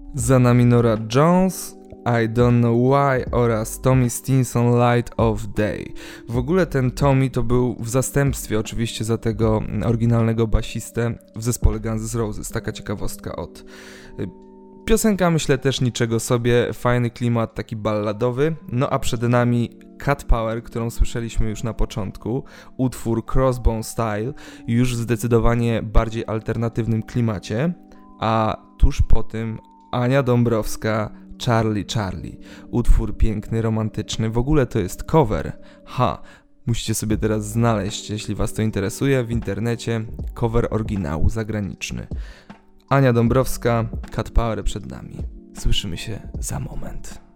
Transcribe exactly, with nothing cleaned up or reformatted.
Za nami Norah Jones, I Don't Know Why oraz Tommy Stinson, Light of Day. W ogóle ten Tommy to był w zastępstwie oczywiście za tego oryginalnego basistę w zespole Guns N' Roses. Taka ciekawostka od... Piosenka, myślę, też niczego sobie, fajny klimat, taki balladowy. No a przed nami Cat Power, którą słyszeliśmy już na początku, utwór Crossbone Style, już w zdecydowanie bardziej alternatywnym klimacie, a tuż po tym Ania Dąbrowska, Charlie Charlie. Utwór piękny, romantyczny, w ogóle to jest cover. Ha, musicie sobie teraz znaleźć, jeśli was to interesuje, w internecie cover oryginału zagraniczny. Ania Dąbrowska, Cat Power przed nami. Słyszymy się za moment.